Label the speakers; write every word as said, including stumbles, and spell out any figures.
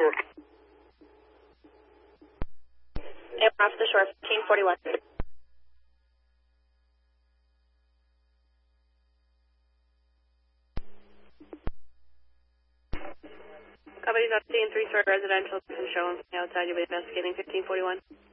Speaker 1: shore.
Speaker 2: Anyone off the shore, fifteen forty-one. Company's not seeing three-story residential and showing from the outside. You'll be investigating fifteen forty-one.